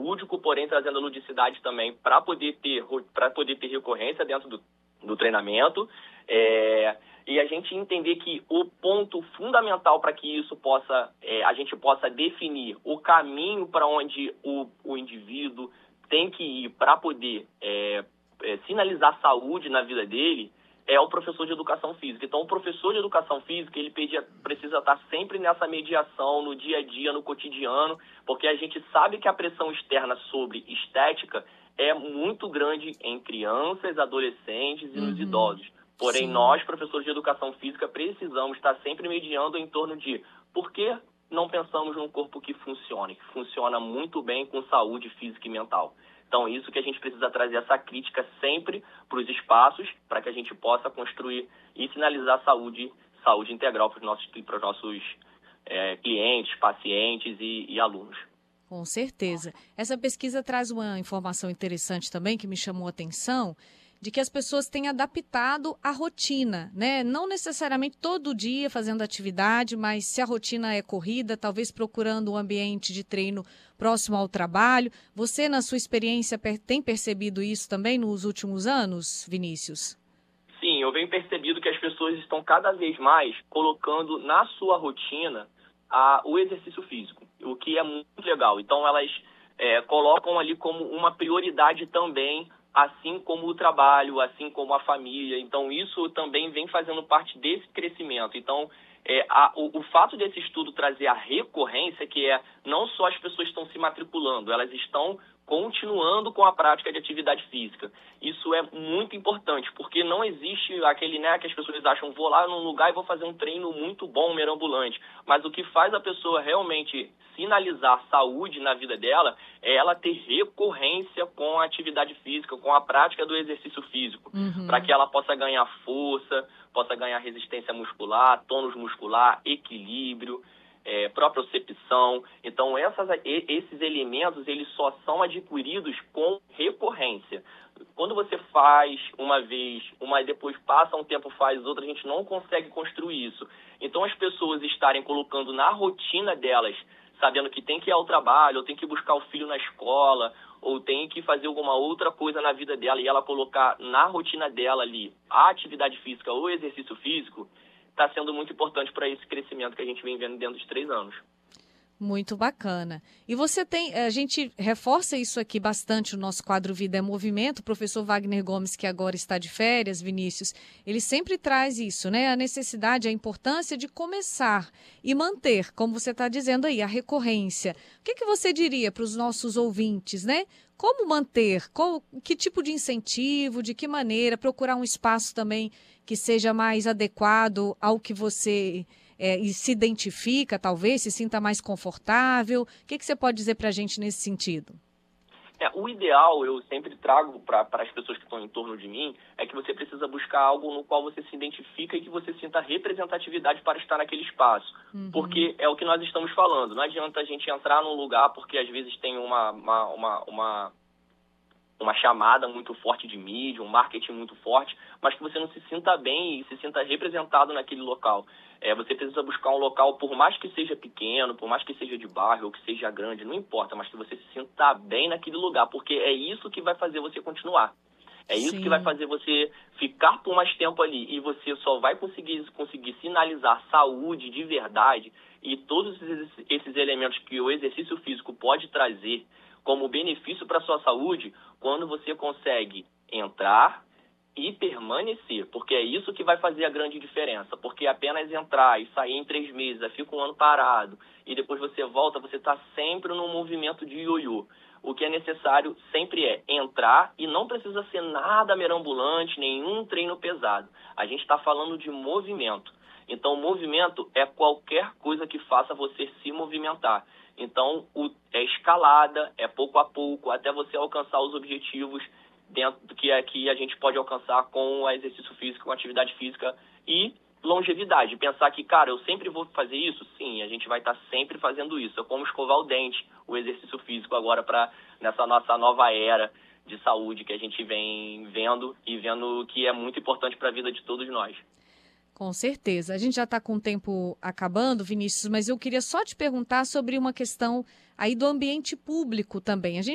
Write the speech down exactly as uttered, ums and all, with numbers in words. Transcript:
lúdico, porém trazendo a ludicidade também para poder ter para poder ter recorrência dentro do, do treinamento. É, e a gente entender que o ponto fundamental para que isso possa, é, a gente possa definir o caminho para onde o, o indivíduo tem que ir para poder é, é, sinalizar saúde na vida dele, é o professor de educação física. Então, o professor de educação física, ele precisa estar sempre nessa mediação, no dia a dia, no cotidiano, porque a gente sabe que a pressão externa sobre estética é muito grande em crianças, adolescentes e nos uhum. idosos. Porém, Sim. nós, professores de educação física, precisamos estar sempre mediando em torno de por que não pensamos num corpo que funcione, que funciona muito bem com saúde física e mental. Então, isso que a gente precisa trazer essa crítica sempre para os espaços, para que a gente possa construir e sinalizar saúde, saúde integral para os nossos, para os nossos é, clientes, pacientes e, e alunos. Com certeza. Essa pesquisa traz uma informação interessante também que me chamou a atenção, de que as pessoas têm adaptado a rotina, né? Não necessariamente todo dia fazendo atividade, mas se a rotina é corrida, talvez procurando um ambiente de treino próximo ao trabalho. Você, na sua experiência, tem percebido isso também nos últimos anos, Vinícius? Sim, eu venho percebido que as pessoas estão cada vez mais colocando na sua rotina a, o exercício físico, o que é muito legal. Então, elas é, colocam ali como uma prioridade também, assim como o trabalho, assim como a família. Então, isso também vem fazendo parte desse crescimento. Então, é, a, o, o fato desse estudo trazer a recorrência, que é não só as pessoas estão se matriculando, elas estão continuando com a prática de atividade física. Isso é muito importante, porque não existe aquele, né, que as pessoas acham, vou lá num lugar e vou fazer um treino muito bom, mirabolante. Mas o que faz a pessoa realmente sinalizar saúde na vida dela é ela ter recorrência com a atividade física, com a prática do exercício físico, uhum. para que ela possa ganhar força, possa ganhar resistência muscular, tônus muscular, equilíbrio, É, propriocepção. Então, essas, esses elementos, eles só são adquiridos com recorrência. Quando você faz uma vez, uma depois passa um tempo, faz outra, a gente não consegue construir isso. Então, as pessoas estarem colocando na rotina delas, sabendo que tem que ir ao trabalho, ou tem que buscar o filho na escola, ou tem que fazer alguma outra coisa na vida dela, e ela colocar na rotina dela ali a atividade física ou o exercício físico, está sendo muito importante para esse crescimento que a gente vem vendo dentro de três anos. Muito bacana. E você tem, a gente reforça isso aqui bastante no nosso quadro Vida é Movimento. O professor Wagner Gomes, que agora está de férias, Vinícius, ele sempre traz isso, né? A necessidade, a importância de começar e manter, como você está dizendo aí, a recorrência. O que, que você diria para os nossos ouvintes, né? Como manter? Qual, que tipo de incentivo? De que maneira? Procurar um espaço também que seja mais adequado ao que você é, se identifica, talvez, se sinta mais confortável. O que, que você pode dizer para a gente nesse sentido? É, o ideal, eu sempre trago para as pessoas que estão em torno de mim, é que você precisa buscar algo no qual você se identifica e que você sinta representatividade para estar naquele espaço. Uhum. Porque é o que nós estamos falando. Não adianta a gente entrar num lugar porque às vezes tem uma, uma, uma, uma, uma chamada muito forte de mídia, um marketing muito forte, mas que você não se sinta bem e se sinta representado naquele local. É, você precisa buscar um local, por mais que seja pequeno, por mais que seja de bairro ou que seja grande, não importa, mas que você se sinta bem naquele lugar, porque é isso que vai fazer você continuar. É isso Sim. que vai fazer você ficar por mais tempo ali, e você só vai conseguir, conseguir sinalizar saúde de verdade e todos esses, esses elementos que o exercício físico pode trazer como benefício para a sua saúde, quando você consegue entrar e permanecer, porque é isso que vai fazer a grande diferença, porque apenas entrar e sair em três meses, aí fica um ano parado, e depois você volta, você está sempre num movimento de ioiô. O que é necessário sempre é entrar, e não precisa ser nada mirabolante, nenhum treino pesado. A gente está falando de movimento. Então, movimento é qualquer coisa que faça você se movimentar. Então, o, é escalada, é pouco a pouco, até você alcançar os objetivos dentro do que aqui a gente pode alcançar com o exercício físico, com a atividade física e longevidade. Pensar que, cara, eu sempre vou fazer isso? Sim, a gente vai estar sempre fazendo isso. É como escovar o dente, o exercício físico agora para nessa nossa nova era de saúde que a gente vem vendo e vendo que é muito importante para a vida de todos nós. Com certeza. A gente já está com o tempo acabando, Vinícius, mas eu queria só te perguntar sobre uma questão aí do ambiente público também. A gente